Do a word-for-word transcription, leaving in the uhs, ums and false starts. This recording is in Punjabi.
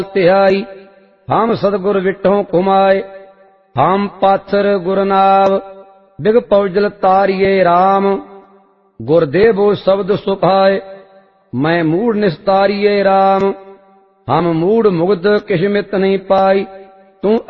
ਧਿਆਈ। ਹਮ ਸਤਿਗੁਰ ਵਿਟਹੁ ਕੁਮਾਏ, ਹਮ ਪਾਥਰ ਗੁਰਨਾਵ। ਬਿਗ ਪੌਜਲ ਤਾਰਿਏ RAM, ਗੁਰਦੇਵੋ ਸ਼ਬਦ ਸੁਭਾਏ। ਮੈਂ ਮੂੜ ਨਿਸਤਾਰਿਏ RAM, ਹਮ ਮੂੜ ਮੁਗਧ ਕਿਛ ਮਿਤ ਨਹੀਂ ਪਾਈ। ਤੂੰ